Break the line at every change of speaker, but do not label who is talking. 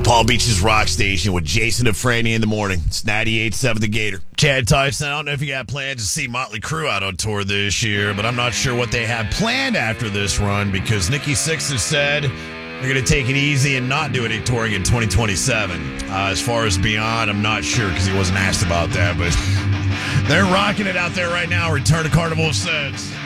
Palm Beach's Rock Station with Jason and Franny in the morning. It's 98.7 The Gator. Chad Tyson, I don't know if you got plans to see Motley Crue out on tour this year, but I'm not sure what they have planned after this run because Nikki Sixx has said they're going to take it easy and not do any touring in 2027. As far as Beyond, I'm not sure because he wasn't asked about that, but they're rocking it out there right now. Return to Carnival of Sense.